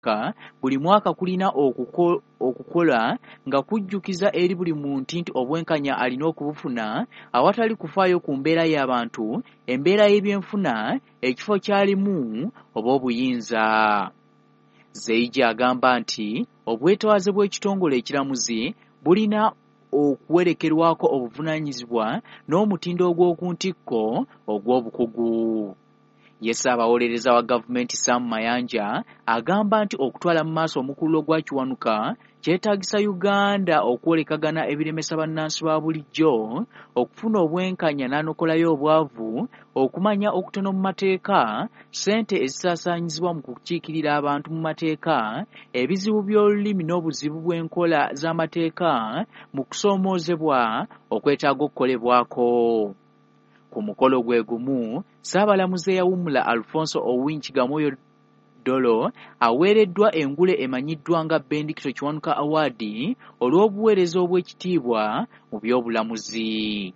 buli mwaka kulina okukola nga kujjukiza eri buli muntu nti obwenkanya alina okubufuna awatali kufaayo ku mbeera y'abantu, embeera y'ebyenfuna, ekifo kyalimu oba obuyinza. Zeiji agamba nti obwetwaze bw'ekitongole ekiramuzi bulina okuwerekerwako obuvunaanyizibwa n'omutindo ogw'oku ntikko ogw'obukugu. Ssaabawolereza wa gavumenti Sam Mayanja agamba nti okutwala mu maaso omukululo gwa Kiwanuka kyetaagisa Uganda okwolekagana ebiremesa bannansi ba bulijjo, okufuna obwenkanya n'anokolayo obwavu, okumanya okutono mu mateeka, ssente ezisaasaanyizibwa mu kukiikirira abantu mu mateeka, ebizibu by'olulimi n'obuzibu bw'enkola z'amateeka mu kusoomoozebwa okwetaaga okukolebwako. Ku mukolo gwe gumu, Ssaabalamuzi eyawummula Alfonso Owinchi Gamoyo Dolo aweereddwa engule emanyiddwa nga Bendikito Kiwanuka Award olw'obuweereza obw'ekitiibwa mu by'obulamuzi.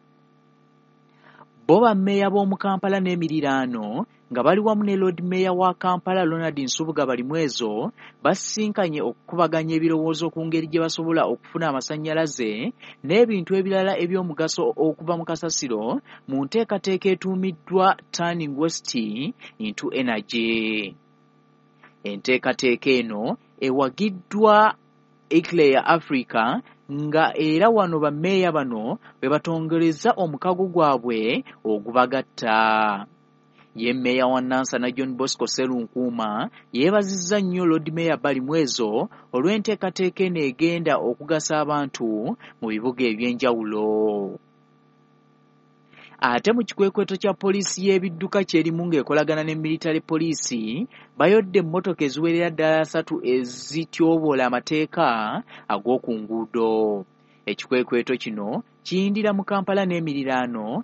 Bo bammeeya b'omu Kampala n'emiriraano nga bali wamu ne Lord Mayor wa Kampala Ronald Nsubuga Balimwezo basisinkanye okukubaganya ebirowoozo ku ngeri gye basobola okufuna amasannyalaze n'ebintu ebirala eby'omugaso okuva mu kasasiro mu nteekateeka etuumiddwa Turning Waste into Energy. Enteekateeka eno ewagiddwa Eclair Africa nga era wano bammeeya bano bwe batongereza omukago gwabwe ogubagatta. Ye Mmeeya wa Nansana John Bosco Serunkuuma yeebazizza nnyo Lord Mayor Balimwezo olw'enteekateeka eno egenda okugasa abantu mu bibuga eby'enjawulo. Ate mu kikwekweto kya poliisi y'ebidduka kyerimu ng'ekolagana ne military poliisi bayodde emmotoka eziwerera ddala 3 ezityoboola amateeka ag'oku nguudo. Ekikwekweto kino kiyindira mu Kampala n'emiriraano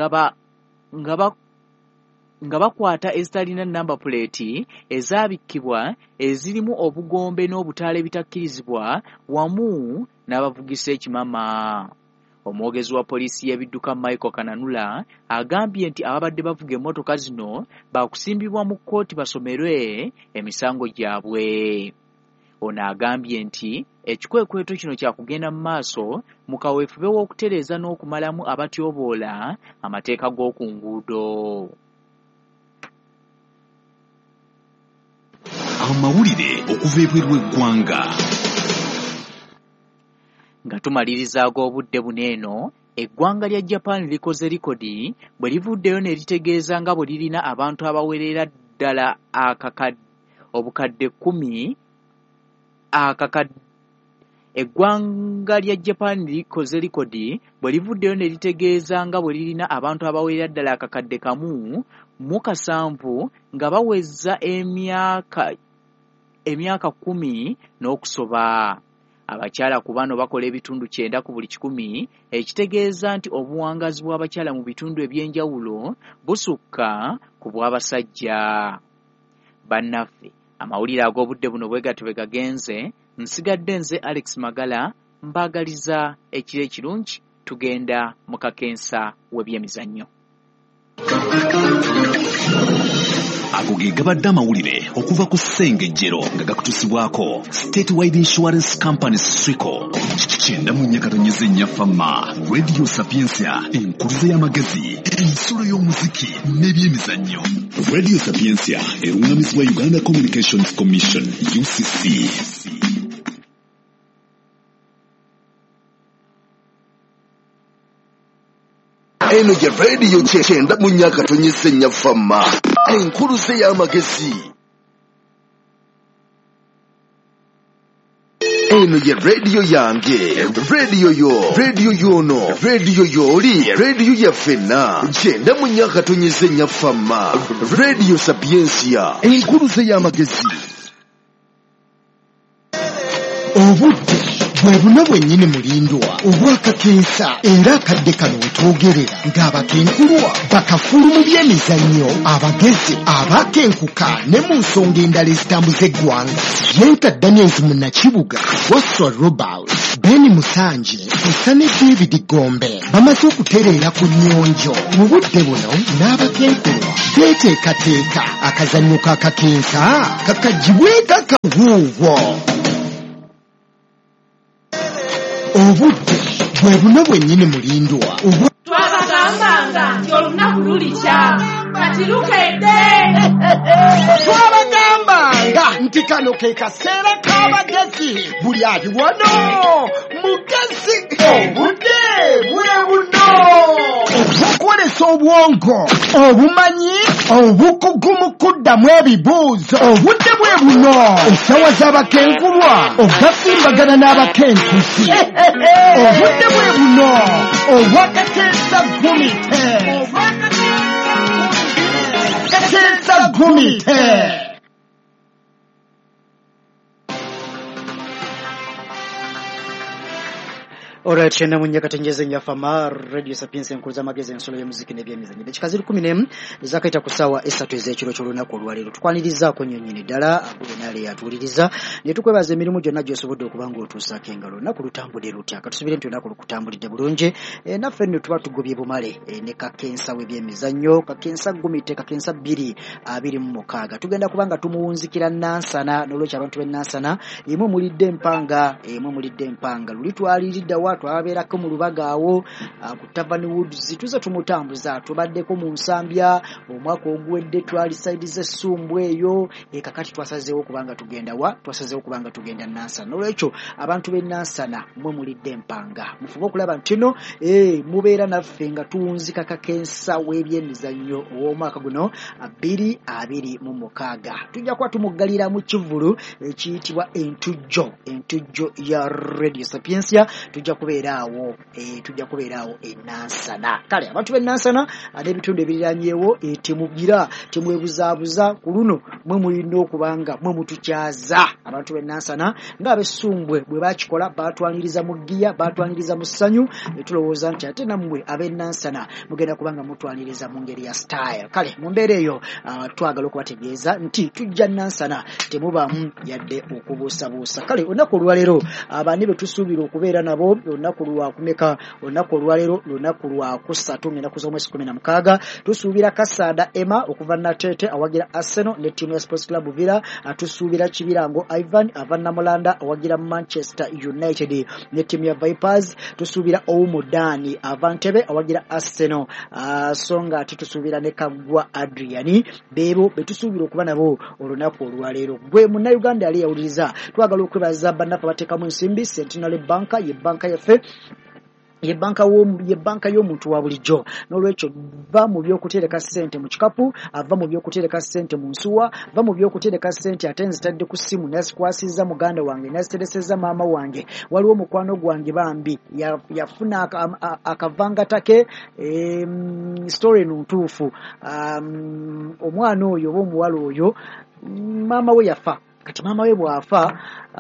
nga bakwata ezitalina namba puleeti ezaabikkibwa ezirimu obugombe n'obutaala ebitakkirizibwa wamu n'abavugisa ekimama. Omwogezi wa poliisi y'ebidduka Michael Kananula agambye nti ababadde bavuga emmotoka zino baakusimbibwa mu kkooti basomerwe emisango gyabwe. Ono agambye nti ekikwekweto kino kyakugenda mu maaso mu kaweefube w'okutereeza n'okumalamu abatyoboola amateeka g'oku nguudo. Amawulire okuva ebweru w'eggwanga. Nga tumaliriza ag'obudde buneeno, eggwanga lya Japan likoze likodi bwe livuddeyo ne litegeeza nga bwe lirina abantu abawerera ddala obukadde 10 Eggwanga lya Japan likoze likodi bwe livuddeyo ne litegeeza nga bwe lirina abantu abawerera ddala akakadde 107 nga bawezza emyaka 10 n'okusoba. Abakyala ku bano bakola ebitundu 9 ku buli 100, ekitegeeza nti obuwangazi bw'abakyala mu bitundu eby'enjawulo busukka ku bw'abasajja. Bannaffe, amawulire ag'obudde buno bwe gatyo bwe gagenze, nsigadde nze Alex Magala mbaagaliza ekiro ekirungi, tugenda mu kakensa w'ebyemizannyo. Ago ge gabadde amawulire okuva ku ssengejjero nga gakutusibwako Statewide Insurance Company Swico. Kyenda mu nnyakatonyeza ennyafama Radio Sapiensia, enkuluze y'amagezi, ensolo y'omuziki n'ebyemizannyo. Radio Sapiensia erungamizibwa Uganda Communications Commission UCC. Eno ya radio kyenda mu nnyakatonyeza ennyafama, enkuluze y'amagezi. Eno ye radio yange, radio yo, radio yono, radio yoli, radio ya fena. Kyenda mu nnyakatonyeza ennyafama, Radio Sapiensia, enkuluze y'amagezi. Obudde bwe buno bwennyini mulindwa obwakakensa era akadde kano wetwogerera ng'abakenkulwa bakafulu mu byemizannyo, abagezi abakenkuka ne mu nsonga endala ezitambuza eggwanga. Yenta Daniels Munnakibuga, Waswa Robert, Beni Musanje Kusane David Gombe bamaze okutereera ku nnyonjo mu budde buno n'abakenkulwa beeteekateeka akazannyo k'akakensa kakagibweka kabuubwo. Obudde bwe buno bwennyini mulindwa twabagambanga nti olunaku lulikya kati lukedde. twabagambanga nti kano ke kaseera k'abagezi buli ali wano mugezi obudde bwe buno okukolesa obwongo obumanyi obukugu mu kuddamu ebibuuzo. obudde bwe buno essawa z'abakenkulwa ogasimbagana n'abakenkusi. obudde bwe buno obwakateesa gumite kateesa gumite. Alright, shena munyakati njeze nyafama Radio Sapiens enkuza magezi ensolo y'omuziki n'ebyemizannyo. Bekikazi 14 zakaita kusawa esatu ez'ekiro ky'olunaku olwaleero. Tukwanirizaako nnyonnyini ddala abulenale yatuwuliriza ne tukwebaza emirimu gyonna gy'osobodde okubanga otuusaako engalo. Olunaku lutambudde lutya katusubire nti olunaku lukutambulidde bulungi. Naffe nno tuba tugobye bumale ne kakensa w'ebyemizannyo kakensa gumite kakensa 226. Tugenda kubanga tumuwunzikira Nansana n'olwekyo abantu b'e Nansana emu mulidde empanga luli twaliridde twabeerako mu lubaga awo ku Tavern Woods tuze tumutambuza tubaddeko mu Nsambya omwaka oguwedde twali side z'Essumbwe eyo kakati twasazeewo kubanga tugenda Nansana. Olwekyo abantu b'e Nansana mwe mulidde empanga mufube okulaba ntino mubeera naffe nga tuwunzika kakensa w'ebyemizannyo ow'omwaka guno 2026. Tujja kuba tumuggalira mu kivulu ekiyitibwa entujjo ya Radio Sapiensia. Tujja kubeera awo e Nansana. Kale abantu b'e Nansana n'ebitundu ebiranyeewo temwebuzaabuza ku luno mwe mulina okubanga mwe mutukyaza. Abantu b'e Nansana ng'ab'Essumbwe bwe bakikola baatwaniriza mu giya baatwaniriza mu ssanyu tulowooza nti ate nammwe ab'e Nansana mugenda kubanga mutwaniriza mu ngeri ya style. Kale mu mbeera eyo twagala okubategeeza nti tujja Nansana temubaamu yadde okubuusabuusa. Kale olunaku olwaleero abaani be tusuubira okubeera nabo olunaku lwa kumeka olunaku olwaleero lunaku lwa kusatu ng'ennaku z'omwezi 16 tusuubira Kasaada Emma okuva Nateete awagira Arsenal ne ttiimu ya Sports Club Villa. Tusuubira Kibirango Ivan ava Namulanda awagira Manchester United ne ttiimu ya Vipers. Tusuubira Oumudani ava Ntebe awagira Arsenal so nga ate tusuubira ne Kaggwa Adrian beebo betusuubira okuba nabo olunaku olwaleero. Gwe munnayuganda yali yawuliriza twagala okwebaza bannaffe bateekamu ensimbi Centenary Bank ye banka yaffe ye banka y'omuntu wa bulijjo. N'olwekyo va mu by'okutereka ssente mu kikapu ava mu by'okutereka ssente mu nsuwa va mu by'okutereka ssente ate nzitadde ku ssimu nazikwasizza muganda wange naziteresezza maama wange. Waliwo mukwano gwange bambi yafuna akavangatake story ntuufu omwana oyo oba omuwala oyo maama we yafa. Kati maama we bwafa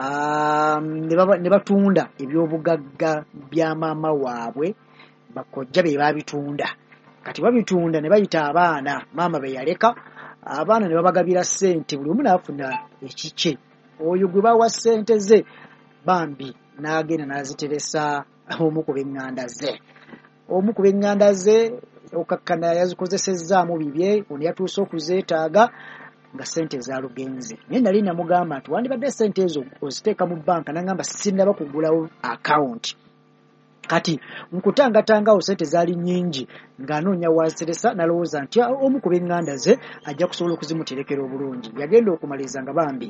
ne batunda ebyobugagga bya maama waabwe bakojja be babitunda. Kati babitunda ne bayita abaana maama be yaleka abaana ne babagabira ssente buli omu n'afuna ekikye. Oyo gwe bawa ssente ze bambi n'agenda n'aziteresa omu ku b'eŋŋanda ze okakkana yazikozesezaamu bibye ono yatuuse okuzeetaaga nga ssente zaalugenze. Naye nali namugamba nti wandibadde ssente ezo oziteeka mu banka nangamba sinaba kugulawo akawunti. Kati nkutangatangawo ssente zaali nnyingi ng'anoonya waziteresa nalowooza nti omu ku b'eŋŋanda ze ajja kusobola okuzimuterekera obulungi. Yagenda okumaliza nga bambi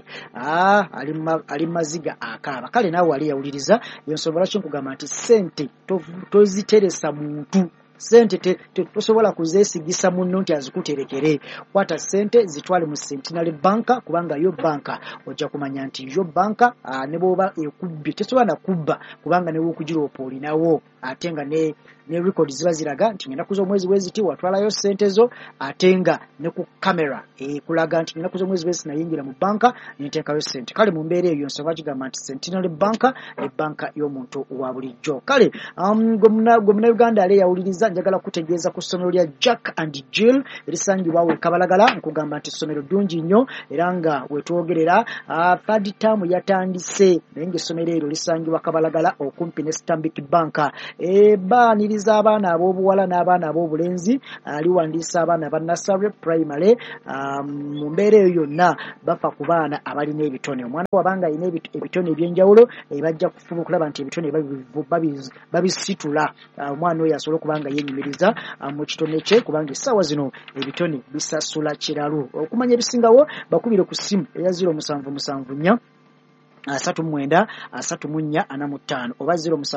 ali maziga akaaba. Kale naawe wali yawuliriza yensonga lwaki nkugamba nti ssente toziteresa muntu. Sente tosobola kuzeesigisa munno nti azikuterekere. Kwata sente zitwale mu Centenary Bank kubanga yo banka ojja kumanya nti yo banka ne bwoba ekubbye tesobola na kubba kubanga ne wokugira opolinawo ate nga ne ne record ziba ziraga nti ngenda kuzo mwezi weziti watwalayo sente zo atenga ne ku camera kulaga nti ngenda kuzo mwezi weziti nayingira mu banka niteekayo sente kale mu mbeera eyo nsaba kigamba nti Centenary banka banka y'omuntu wa bulijjo kale gwe Uganda ale yawuliriza njagala kutegeeza ku ssomero lya Jack and Jill erisangibwa we Kabalagala nkugamba nti ssomero ddungi nnyo era nga wetwogerera third term yatandise naye ng'essomero eryo lisangibwa Kabalagala okumpi ne Stanbic Bank baaniriza abaana ab'obuwala n'abaana ab'obulenzi liwandiisa abaana ba nursery primary mu mbeera eyo yonna bafa ku baana abalina ebitone omwana wabanga alina ebitone ebyenjawulo bajja kufuba okulaba nti ebitone babisitula omwana oyo asobola okubanga yenyumiriza mu kitone kye kubanga essaawa zino ebitone bisasula kiralu okumanya ebisingawo bakubire ku ssimu eya 0774 39 45 oba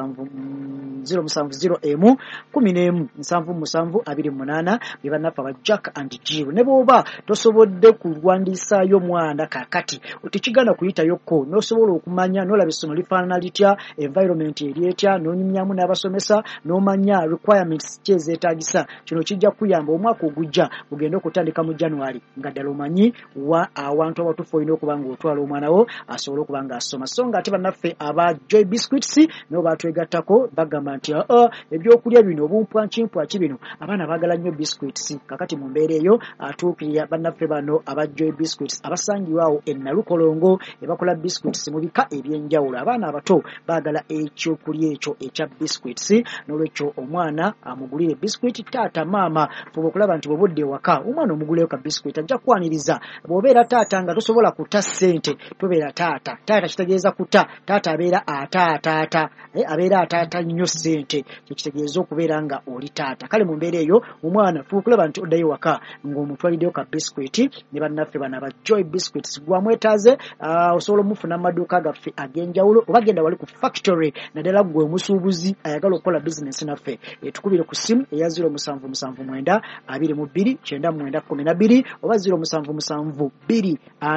0701 11 bebanafa ba Jack and Jill ne bwoba tosobodde kulwandiisaayo mwana kakati otikigana kuyitayoko nosobola okumanya nolaba essomo lifaanana litya environment eryetya nonyumyamu n'abasomesa nomanya requirements kyezeetagisa kino kijja kuyamba omwaka ogujja ogenda okutandika mu January nga ddala omanyi wa awantu abatuufu olina okubanga otwala omwana wo asobole okubanga asoma songa ate bannaffe aba Joy Biscuits no batwegattako bagamba nti ebyokulya bino obumpwankimpwaki bino abaana baagala nnyo biscuits kakati mu mbeera eyo atuukirira bannaffe bano aba Joy Biscuits abasangibwawo Nalukolongo ebakola biscuits mu bika ebyenjawulo abaana abato baagala ekyokulya ekyo ekya biscuits n'olwekyo omwana amugulire biscuit taata maama fuba okulaba nti bw'obudde ewaka omwana omuguleyo ka biscuit ajja kwaniriza bw'obeera taata nga tosobola kuta ssente tobeera taata kitegeeza kuta taata abeera ataataata abeera ataata nnyo ssente kyekitegeeza okubeera nga oli taata kale mu mbeera eyo omwana fuba okulaba nti oddayo waka ng'omutwaliddeyo ka biscuit ne bannaffe bano aba Joy Biscuits gwamwetaaze osobola omufuna mu maduuka gaffe ag'enjawulo oba genda wali ku factory naddala gwe omusuubuzi ayagala okukola bizinensi naffe tukubire ku ssimu eya 0779 22 9912 oba 0772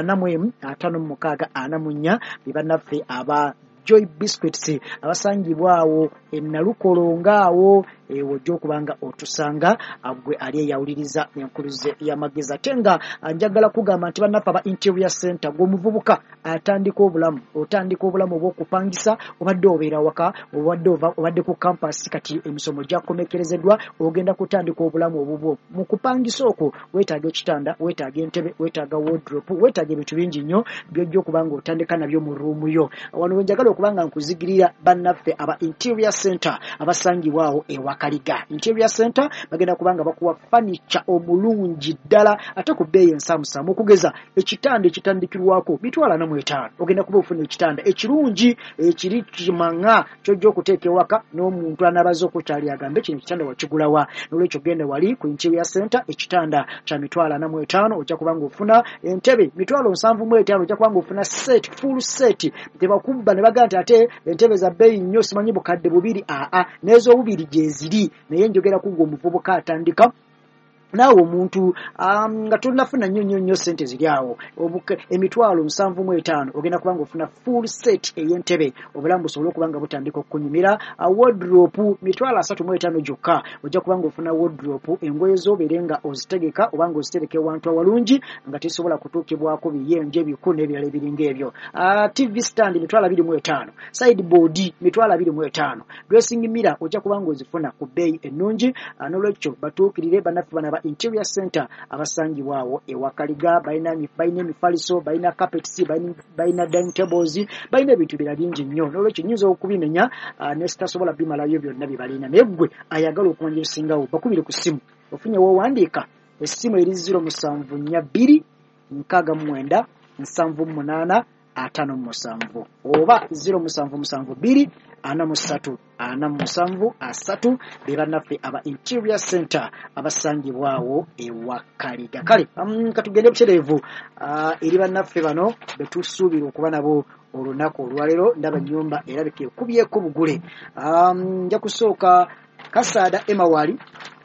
44 56 bannaffe aba Joy Biscuits abasangibwawo Nalukolongo wojja okubanga otusanga gwe ali eyawuliriza enkuluze y'amagezi ate nga njagala kugamba nti bannaffe aba Interior Center gw'omuvubuka atandika obulamu obw'okupangisa obadde obeera waka obadde ku campus kati emisomo gyakomekerezeddwa ogenda kutandika obulamu obubwo mu kupangisa okwo weetaaga ekitanda weetaaga entebe weetaaga wardrobe weetaaga ebintu bingi nnyo byojja okubanga otandika nabyo mu ruumu yo wano wenjagala okubanga nkuzigirira bannaffe aba Interior Center abasangibwawo Kaliga Interior Center bagenda kubanga bakuwa furniture omulungi ddala ate ku bbeeyi ensamusamu okugeza ekitanda ekitandikirwako $45 ogenda kuba ofuna ekitanda ekirungi ekiri kimanga kyojja okuteeka ewaka n'omuntu anabaza okukyali agambe kino ekitanda wakigulawa n'olwekyo genda wali ku Interior Center ekitanda kya $45 ojja kubanga ofuna entebe $75 ojja kubanga ofuna full set tebakubba ne bagamba ate entebe za bbeeyi nnyo simanyi bukadde bubiri n'ez'obubiri gyeziri naye njogera kugwa omuvubuka atandika naawe omuntu nga tunafuna nnyo sente ziri awo $75 ogenda kubanga ofuna full set ey'entebe obulamu busobola okubanga butandika okunyumira wardrobe $35 gyokka ojja kubanga ofuna wardrobe engoye z'obeere nga ozitegeka obanga ozitereka ewantu awalungi nga tesobola kutuukibwako biyenje ebiku n'ebirala ebiringa ebyo TV stand $25 sideboard $25 dressing mirror ojja kubanga ozifuna ku bbeeyi ennungi n'olwekyo batuukirire bannaffe bana Interior Center abasangibwawo Kaliga balina emifaliso balina carpets balina dining tables balina ebintu bira bingi nnyo n'olwekyo nnyinza okubimenya ne sitasobola bimalayo byonna bibalina naye gwe ayagala okumanya ebisingawo bakubire ku ssimu ofunye woowandiika essimu eri 0742 69 78 57 oba 0772 43 bebannaffe aba Interior Center abasangibwawo Kaliga kale katugende butereevu eri bannaffe bano betusuubira okuba nabo olunaku olwaleero ndaba ennyumba erabika ekubyeko bugule nja kusooka Kasaada Emawali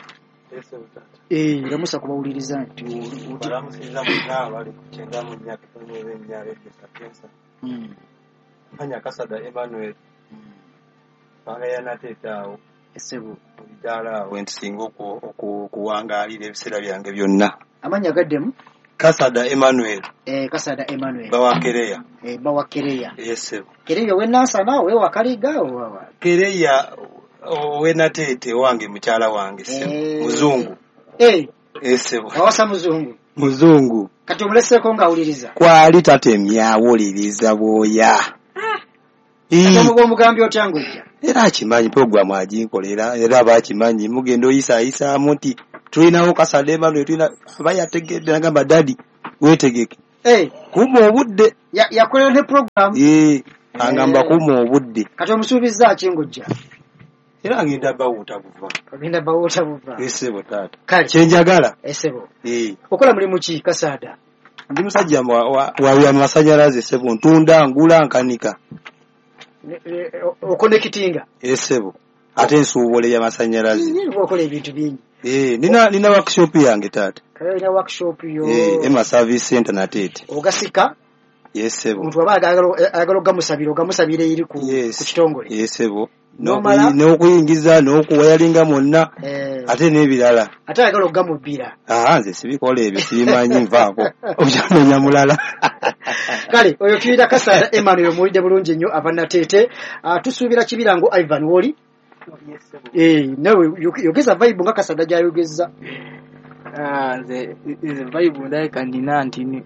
ramusa kubawuliriza nti balamusiza muna bali kukyenda mu myaka eby'ennyalo Sapienza Kasaada Emmanuel banga yanateetaawo Essebo. Obidaala we nsinga okuwangaalira ebiseera byange byonna. Amanya gaddemu? Kasada Emmanuel. Kasada Emmanuel. Bawakereya. Bawakereya. Essebo. Kereya wenansana we wakaliga owawa. Kereya owenateete wange mukyala wange Essebo. Muzungu. Essebo. Awasa muzungu. Muzungu. Kati omuleseko ng'awuliriza. Kwali tatemya awuliriza bwoya. Omugambye otya ng'ojja? Era akimanyi programu aginkolera era abakimanyi mugenda oyisaamu nti tulinawo Kasada Emmanuel tulina abayategedde nagamba dadi weetegeke. Kuma obudde. Yakolera ne programu? Angamba kuma obudde. Kati omusuubizza ki ng'ojja? Era ngenda bawuuta buva. Ogenda bawuuta buva. Essebo taata. Kale kyenjagala. Essebo. Okola mulimu ki Kasada? Ndi musajja wa masanyalaze Essebo, ntunda ngula nkanika. Okonekitinga. Essebo. Ate nsuubula ya masanyalaze. Okola ebintu bingi. Nina workshop yange taata. Nina workshop yo. Ema Service Center na Tete. Ogasika? Essebo. Omuntu aba agalo gamusabira iri ku kitongole. Essebo. N'okuyingiza n'okuwayalinga mwonna ate n'ebirala. Ate ayagala okugamubbira. Nze sibikola ebyo sibimanyi nvaako obyamanya mulala. Kale oyo tuyita Kasada Emmanuel muwulidde bulungi nnyo Abanateete. Tusuubira Kibirango Ivan woli? Nawe yogeza vibe nga Kasada gy'ayogeza. Nze vibe ndabika nnina ntini.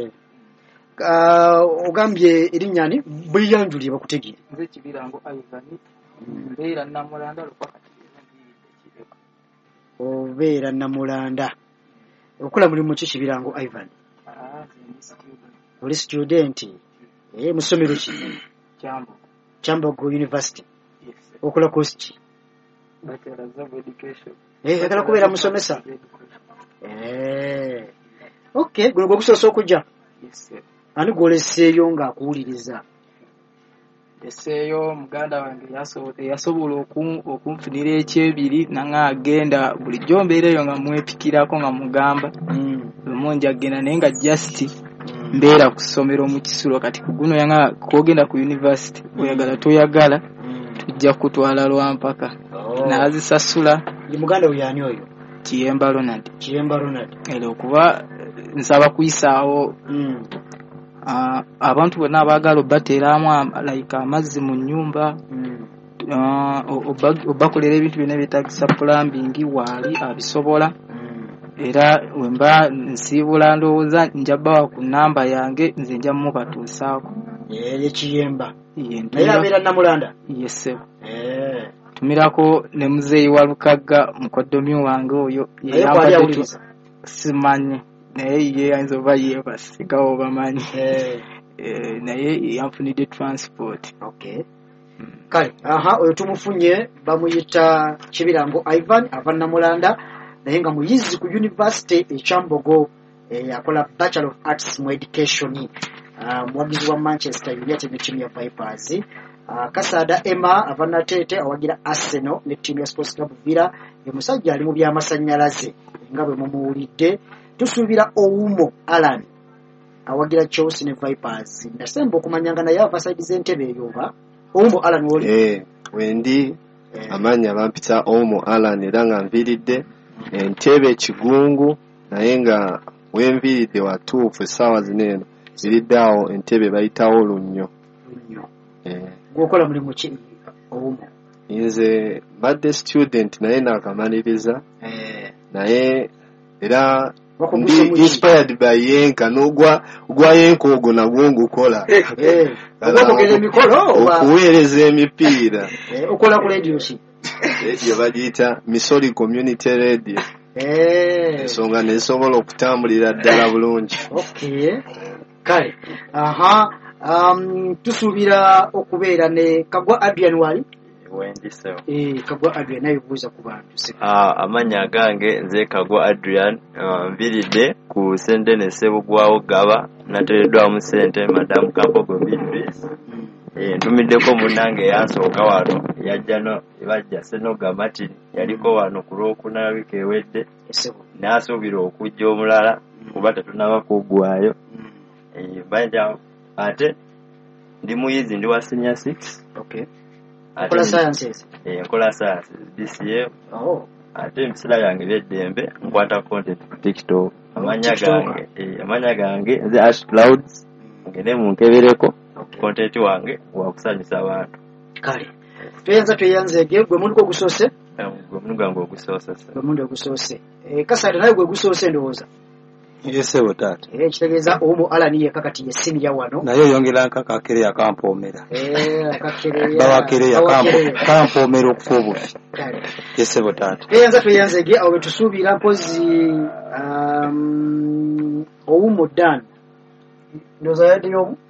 Ogambye erinnya ani? Bwiyanjulire bakutegere. Nze Kibirango Ivan. Mbeera Namulanda lupakati. Obeera Namulanda. Okola mulimu ki Kibirango Ivan? Oli student. Mu ssomero ki? Kyambogo University. Okola course ki? Bachelor's of Education. Agala kubeera musomesa? Okay, guno gwokusoose okujja? Ani gwoleseeyo ng'akuwuliriza? Eseeyo muganda wange yasobola okunfunira ekyebiri nanga agenda bulijjo mbeereyo nga mwepikirako nga mugamba lumungi agenda naye nga just mbeera ku ssomero mu Kisulo kati ku guno yanga kwogenda ku university oyagala toyagala tujja kutwala lwampaka n'azisasula. Ndi muganda we yani oyo? Kiyemba Ronald. Era okuba nsaba kuyisaawo abantu bonna abaagala obateeramu like amazzi mu nnyumba obakolera ebintu byonna byetagisa plumbing waali abisobola era wemba nsiibula ndowooza njabawa ku namba yange nze nja mubatuusaako. Kiyemba naye abeera Namulanda? Yes. Tumirako ne muzeeyi wa Lukagga mukoddomi wange oyo simanyi naye ye ayinza oba yeebasigawo bamanyi naye yanfunidde transport. Kale oyo tumufunye bamuyita Kibirango Ivan ava Namulanda naye nga muyizi ku University ekyambogo akola Bachelor of Arts mu Education muwagizi wa Manchester United ne tiimu ya Vipers. Kasada Emma Abanateete awagira Arsenal ne tiimu ya Sports Club Villa. Musajja ali mu by'amasannyalaze nga bwe mumuwulidde. Tusuubira Oumo Alan awagira Chelsea ne Vipers. Nasemba okumanyanga naye ava side z'entebe eyo oba Oumo Alan woli? Wendi amanya bampita Oumo Alan era nga nviridde entebe Kigungu naye nga wenviridde watuufu essaawa zineeno ziriddeawo entebe bayitawo Lunnyo. Gwokola mulimu ki Oumo? Nze mbadde student naye nakamaliriza naye era ndi inspired by Yenka n'ogwa Yenka ogwo nagwo ngukola okuweereza emipiira. Okola ku radio ki? Radio bagiyita Missouri Community Radio. Ensonga nesobola okutambulira ddala bulungi. Kale tusuubira okubeera ne Kagwa Adrian wali? Wendisewo. Kagwa Adrian naye buuza ku bantu. Amanya gange nze Kagwa Adrian nviridde ku Sendene Sebugwawo Gaba nateereddwamu ssente Madamu Kambogo Beatrice. Ntumiddeko munnange yansooka wano yajja no bajja Senoga Martin yaliko wano ku Lwokuna wiiki ewedde n'asuubira okujja omulala kuba tetunaba kuggwayo. Bajja ate ndi muyizi ndi wa senior 6. Nkola sciences. Nkola sciences DCA. Ate ebiseera byange eby'eddembe nkwata content ku TikTok. Amanya gange nze Ash Clouds ngende munkebereko content wange wakusanyusa abantu. Kale tweyanzege gwe muntu ogusoose. Gwe muntu gwange ogusoose. Gwe muntu ogusoose. Kasale naye gwe gusoose ndowooza. Yesebo taata. Kitegeeza Omo Alan ye kakati ye senior wano. Naye yongera nkakakere yakampoomera. Akakereya. Bawakereya kampoomera okufuubufi. Yesebo taata. Tweyanzege awo betusuubira mpozi Owumo Dan. Ndowooza yaddeyo